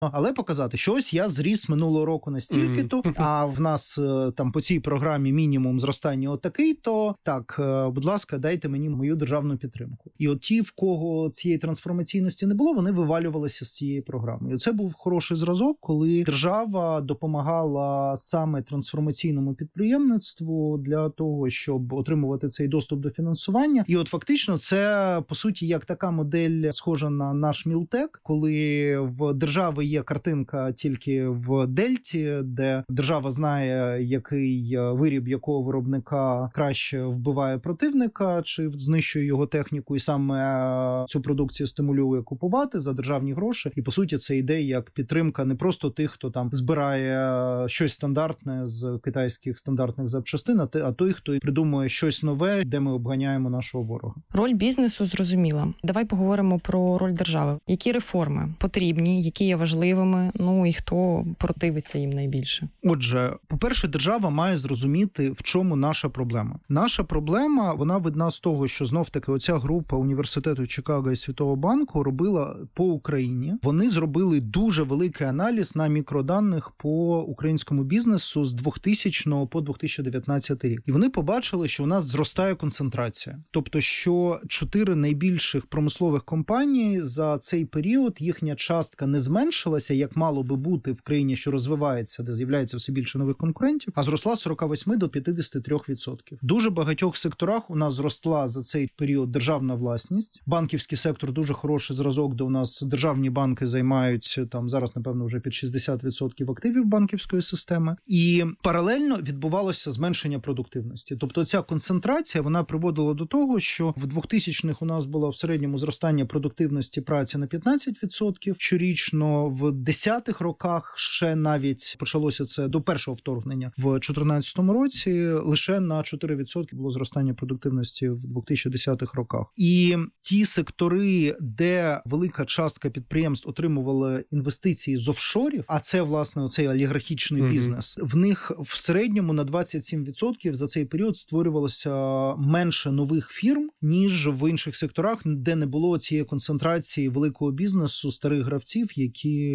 але показати, що ось я зріс минулого року настільки-то, а в нас там по цій програмі мінімум зростання отакий-то, так, будь ласка, дайте мені мою державну підтримку. І от ті, в кого цієї трансформаційності не було, вони вивалювалися з цієї програми. І це був хороший зразок, коли держава допомагала саме трансформаційному підприємництву для того, щоб отримувати цей доступ до фінансування. І от фактично це, по суті, як така модель схожа на наш Мілтек, коли в держави є картинка тільки в Дельті, де держава знає, який виріб якого виробника краще вбиває противника чи знищує його техніку, і саме цю продукцію стимулює купувати за державні гроші. І, по суті, це ідея як підтримка не просто тих, хто там збирає щось стандартне з китайських стандартних запчастин, а той, хто придумує щось нове, де ми обганяємо нашого ворога. Роль бізнесу зрозуміла. Давай поговоримо про роль держави. Які реформи потрібні, які є важливими, ну і хто противиться їм найбільше? Отже, по-перше, держава має зрозуміти, в чому наша проблема. Наша проблема, вона видна з того, що знов-таки оця група університету Чикаго і Світового банку робила по Україні. Вони зробили дуже великий аналіз на мікроданих по українському бізнесу з 2000 по 2019 рік. І вони побачили, що у нас зростає концентрація. Тобто, що 4 найбільших промислових компаній за цей період, їхня частка не зменшилася, як мало би бути в країні, що розвивається, де з'являється все більше нових конкурентів, а зросла з 48 до 53%. В дуже багатьох секторах у нас зросла за цей період державна власність. Банківський сектор дуже хороший зразок, де у нас державні банки займають там зараз, напевно, вже під 60% активів банківської системи. І паралельно відбувалося зменшення продуктивності. Тобто ця концентрація, вона приводила до того, що в 2000-х у нас було в середньому зростання продуктивності праці на 15% щорічно. В 10-х роках ще навіть почалося це до першого вторгнення. В 2014 році лише на 4% було зростання продуктивності в 2010-х роках. І ті сектори, де велика частка підприємств отримували інвестиції з офшорів, а це, власне, оцей олігархічний бізнес, в них в середньому на 27% за цей період створювалося менше нових фірм, ніж в інших секторах, де не було цієї концентрації великого бізнесу, старих гравців, які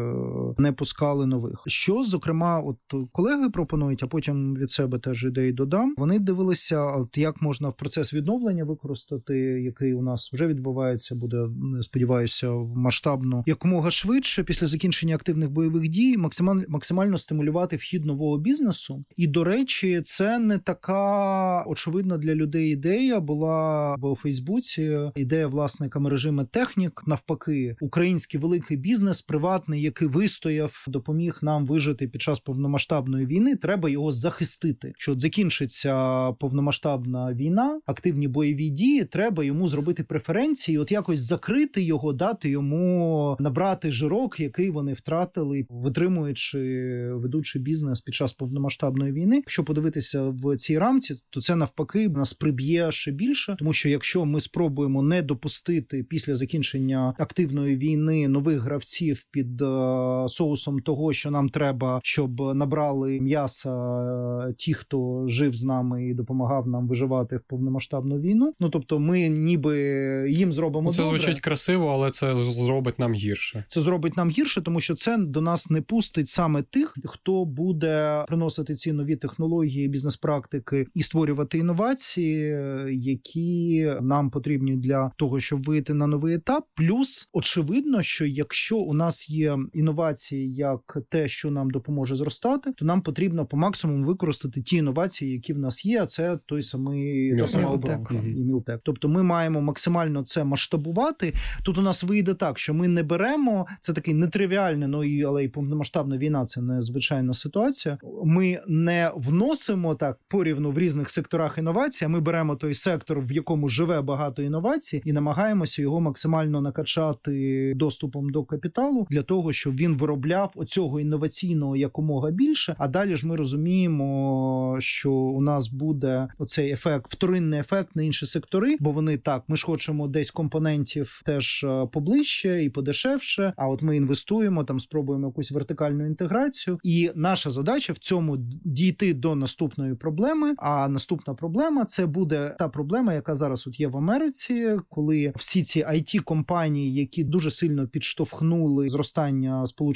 не пускали нових. Що, зокрема, от колеги пропонують, а потім від себе теж ідеї додам. Вони дивилися, от як можна в процес відновлення використати, який у нас вже відбувається, буде, сподіваюся, масштабно, якомога швидше, після закінчення активних бойових дій, максимально стимулювати вхід нового бізнесу. І, до речі, це не така очевидна для людей ідея. Була в Фейсбуці ідея власника мережі Медтехнік. Навпаки, український великий бізнес, приватний, який вистояв, допоміг нам вижити під час повномасштабної війни, треба його захистити. Що от закінчиться повномасштабна війна, активні бойові дії, треба йому зробити преференції, от якось закрити його, дати йому набрати жирок, який вони втратили, ведучи бізнес під час повномасштабної війни. Якщо подивитися в цій рамці, то це навпаки нас приб'є ще більше, тому що якщо ми спробуємо не допустити після закінчення активної війни нових гравців під соусом того, що нам треба, щоб набрали м'яса ті, хто жив з нами і допомагав нам виживати в повномасштабну війну, ну тобто ми ніби їм зробимо це добре. Це звучить красиво, але це зробить нам гірше. Це зробить нам гірше, тому що це до нас не пустить саме тих, хто буде приносити ці нові технології, бізнес-практики і створювати інновації, які нам потрібні для того, щоб вийти на новий етап. Плюс, очевидно, що якщо у нас є інновації як те, що нам допоможе зростати, то нам потрібно по максимуму використати ті інновації, які в нас є, а це та сама оборонка і Мілтек. Тобто ми маємо максимально це масштабувати. Тут у нас вийде так, що ми не беремо, це такий нетривіальний, але і повномасштабна війна – це незвичайна ситуація. Ми не вносимо так порівну в різних секторах інновацій, а ми беремо той сектор, в якому живе багато інновацій, і намагаємося його максимально накачати доступом до капіталу для того, щоб він виробляв оцього інноваційного якомога більше, а далі ж ми розуміємо, що у нас буде оцей ефект, вторинний ефект на інші сектори, бо вони так, ми ж хочемо десь компонентів теж поближче і подешевше, а от ми інвестуємо, там спробуємо якусь вертикальну інтеграцію, і наша задача в цьому дійти до наступної проблеми, а наступна проблема це буде та проблема, яка зараз от є в Америці, коли всі ці IT-компанії, які дуже сильно підштовхнули зростання Сполучених